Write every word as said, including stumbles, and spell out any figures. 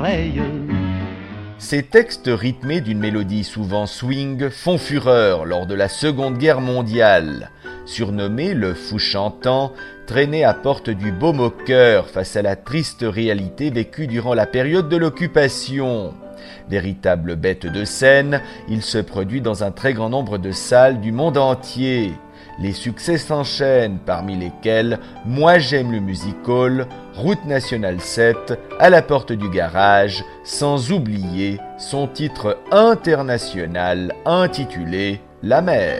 Ces textes rythmés d'une mélodie souvent swing font fureur lors de la Seconde Guerre mondiale. Surnommé le fou chantant, traîné à porte du baume au cœur face à la triste réalité vécue durant la période de l'occupation. Véritable bête de scène, il se produit dans un très grand nombre de salles du monde entier. Les succès s'enchaînent, parmi lesquels Moi j'aime le music-hall, Route nationale sept, À la porte du garage, sans oublier son titre international intitulé La mer.